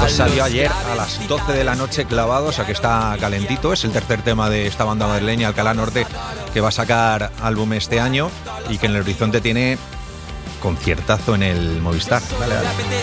Salió ayer a las 12 de la noche clavado, o sea que está calentito. Es el tercer tema de esta banda madrileña, Alcalá Norte, que va a sacar álbum este año y que en el horizonte tiene conciertazo en el Movistar. Dale, dale.